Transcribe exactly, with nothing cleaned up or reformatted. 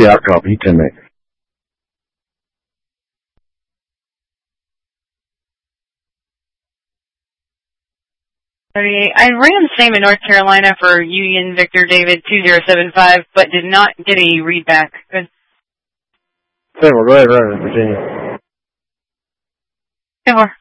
Yeah, I copy. ten eight. thirty-eight. I ran the same in North Carolina for Union Victor David two zero seven five, but did not get a readback. Good. Same, well, go ahead and run it in Virginia. ten four.